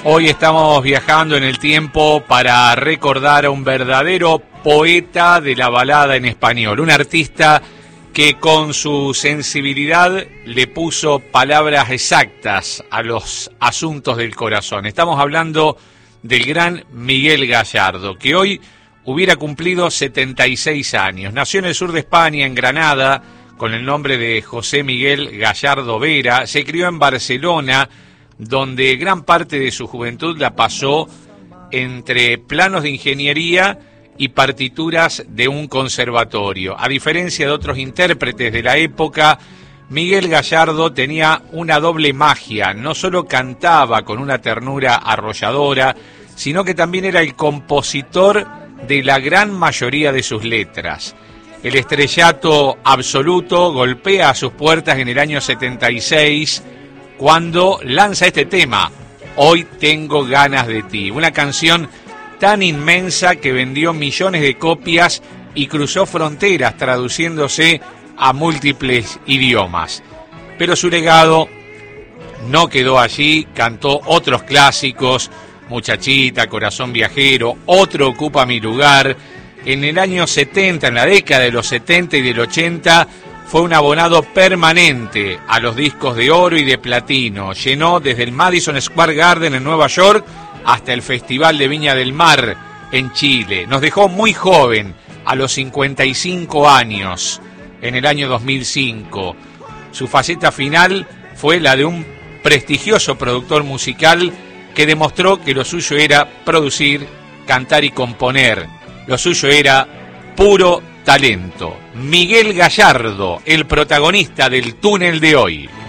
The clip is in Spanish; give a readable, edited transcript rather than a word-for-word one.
Hoy estamos viajando en el tiempo para recordar a un verdadero poeta de la balada en español, un artista que con su sensibilidad le puso palabras exactas a los asuntos del corazón. Estamos hablando del gran Miguel Gallardo, que hoy hubiera cumplido 76 años. Nació en el sur de España, en Granada, con el nombre de José Miguel Gallardo Vera. Se crió en Barcelona, donde gran parte de su juventud la pasó entre planos de ingeniería y partituras de un conservatorio. A diferencia de otros intérpretes de la época, Miguel Gallardo tenía una doble magia. No solo cantaba con una ternura arrolladora, sino que también era el compositor de la gran mayoría de sus letras. El estrellato absoluto golpea a sus puertas en el año 76, cuando lanza este tema, Hoy tengo ganas de ti, una canción tan inmensa que vendió millones de copias y cruzó fronteras, traduciéndose a múltiples idiomas. Pero su legado no quedó allí, cantó otros clásicos, Muchachita, Corazón Viajero, Otro ocupa mi lugar. En el año 70, en la década de los 70 y del 80, fue un abonado permanente a los discos de oro y de platino. Llenó desde el Madison Square Garden en Nueva York hasta el Festival de Viña del Mar en Chile. Nos dejó muy joven, a los 55 años, en el año 2005. Su faceta final fue la de un prestigioso productor musical que demostró que lo suyo era producir, cantar y componer. Lo suyo era puro talento. Miguel Gallardo, el protagonista del túnel de hoy.